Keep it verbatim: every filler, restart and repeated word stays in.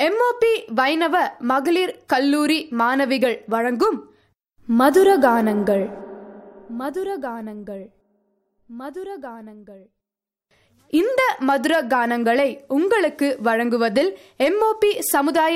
MOP வைணவ மகளிர் கல்லூரி மாணவிகள் வழங்கும் மதுரகானங்கள் மதுரகானங்கள் மதுரகானங்கள் இந்த மதுர கானங்களை உங்களுக்கு வழங்குவதில் எம்ஓபி சமுதாய